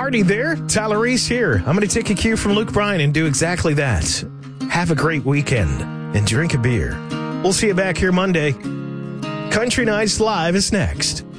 Party there. Tyler Reese here. I'm going to take a cue from Luke Bryan and do exactly that. Have a great weekend and drink a beer. We'll see you back here Monday. Country Nights Live is next.